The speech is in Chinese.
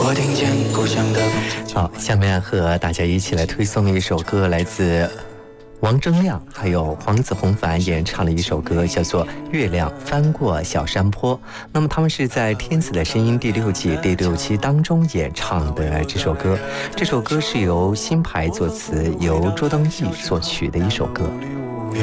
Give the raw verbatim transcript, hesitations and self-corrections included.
好，下面和大家一起来推送一首歌，来自王铮亮还有黄子弘凡演唱了一首歌，叫做《月亮翻过小山坡》。那么他们是在《天子的声音》第六季第六期当中演唱的这首歌。这首歌是由新牌作词，由周登义作曲的一首歌。